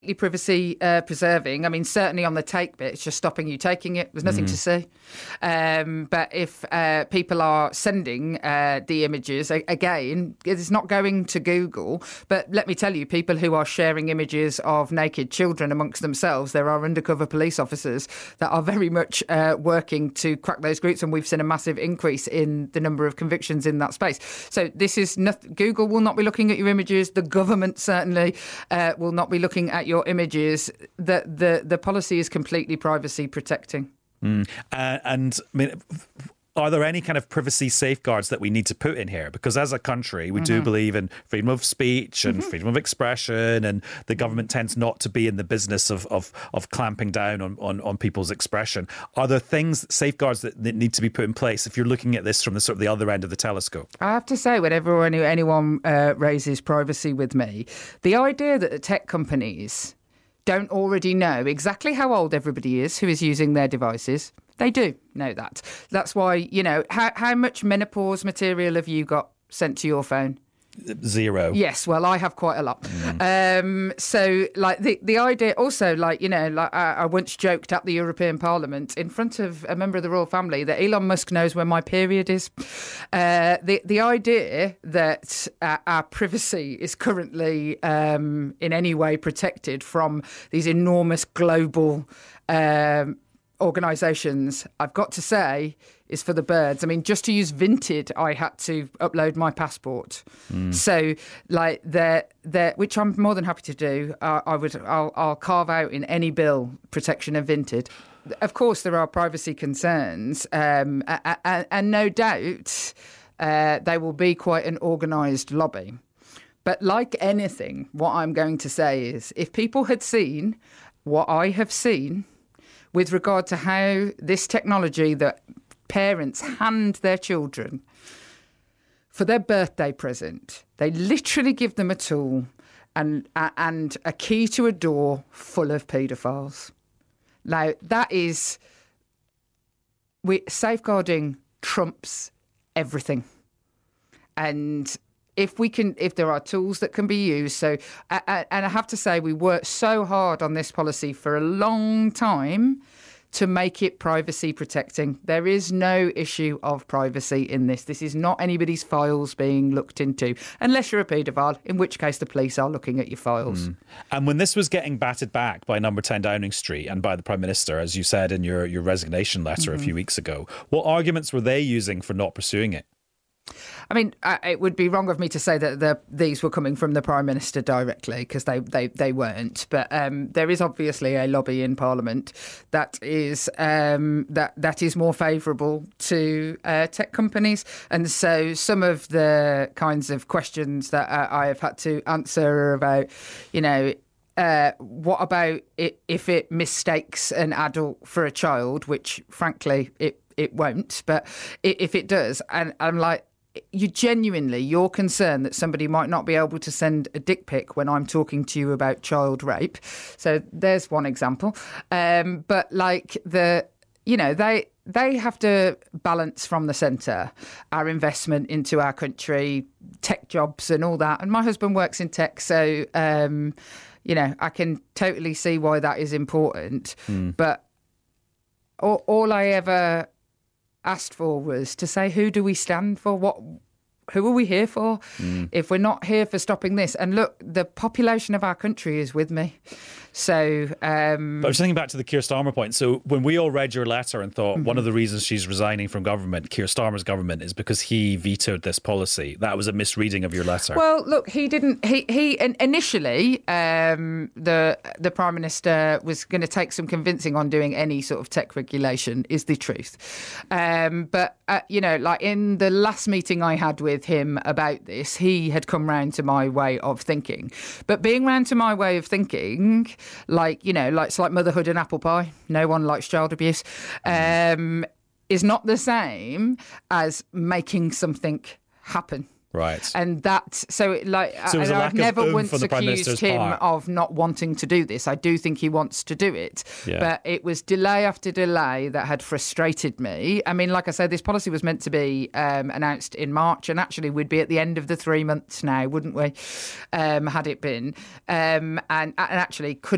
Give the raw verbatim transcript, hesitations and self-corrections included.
privacy uh, preserving. I mean, certainly on the take bit, it's just stopping you taking it. There's nothing mm. to see. Um, but if uh, people are sending uh, the images, a- again, it's not going to Google. But let me tell you, people who are sharing images of naked children amongst themselves, there are undercover police officers that are very much uh, working to crack those groups. And we've seen a massive increase in the number of convictions in that space. So this is nothing. Google will not be looking at your images. The government certainly uh, will not be looking at your your images. The, the the policy is completely privacy protecting. Mm. Uh, and I mean, are there any kind of privacy safeguards that we need to put in here? Because as a country, we mm-hmm. do believe in freedom of speech and mm-hmm. freedom of expression, and the government tends not to be in the business of of, of clamping down on, on, on people's expression. Are there things, safeguards that, that need to be put in place if you're looking at this from the sort of the other end of the telescope? I have to say, whenever any, anyone uh, raises privacy with me, the idea that the tech companies don't already know exactly how old everybody is who is using their devices. They do know that. That's why, you know, how, how much menopause material have you got sent to your phone? Zero. Yes, well, I have quite a lot. Mm. Um, so, like, the, the idea also, like, you know, like I, I once joked at the European Parliament in front of a member of the royal family that Elon Musk knows when my period is. Uh, the, the idea that uh, our privacy is currently um, in any way protected from these enormous global um organisations, I've got to say, is for the birds. I mean, just to use Vinted, I had to upload my passport. Mm. So, like, they're, they're, which I'm more than happy to do. Uh, I would, I'll, I'll carve out in any bill protection of Vinted. Of course, there are privacy concerns, um, and, and no doubt uh, they will be quite an organised lobby. But like anything, what I'm going to say is, if people had seen what I have seen with regard to how this technology that parents hand their children for their birthday present, they literally give them a tool and and a key to a door full of paedophiles. Now, that is, we, safeguarding trumps everything. And if we can, if there are tools that can be used, so, uh, and I have to say, we worked so hard on this policy for a long time to make it privacy protecting. There is no issue of privacy in this. This is not anybody's files being looked into, unless you're a paedophile, in which case the police are looking at your files. Mm. And when this was getting batted back by Number ten Downing Street and by the Prime Minister, as you said in your, your resignation letter mm-hmm. a few weeks ago, what arguments were they using for not pursuing it? I mean, uh, it would be wrong of me to say that the, these were coming from the Prime Minister directly, because they, they, they weren't. But um, there is obviously a lobby in Parliament that is um, that that is more favourable to uh, tech companies. And so some of the kinds of questions that uh, I have had to answer are about, you know, Uh, what about it if it mistakes an adult for a child, which frankly it, it won't, but if it does, and I'm like, you genuinely, you're concerned that somebody might not be able to send a dick pic when I'm talking to you about child rape. So there's one example. Um, but like the, you know, they they have to balance from the centre our investment into our country, tech jobs and all that. And my husband works in tech, so um, you know, I can totally see why that is important. Mm. But all, all I ever asked for was to say, who do we stand for? What, who are we here for? Mm. If we're not here for stopping this, and look, the population of our country is with me. So, um, but I was thinking back to the Keir Starmer point. So when we all read your letter and thought mm-hmm. one of the reasons she's resigning from government, Keir Starmer's government, is because he vetoed this policy, that was a misreading of your letter. Well, look, he didn't. He he initially um, the the Prime Minister was going to take some convincing on doing any sort of tech regulation, is the truth. Um, but uh, you know, like in the last meeting I had with him about this, he had come round to my way of thinking. But being round to my way of thinking, like, you know, like it's like motherhood and apple pie. No one likes child abuse. Um, is not the same as making something happen. Right. And that, so it, like, so and I've never once accused him part. of not wanting to do this. I do think he wants to do it. Yeah. But it was delay after delay that had frustrated me. I mean, like I said, this policy was meant to be um, announced in March, and actually we'd be at the end of the three months now, wouldn't we? Um, had it been. Um, and, and actually could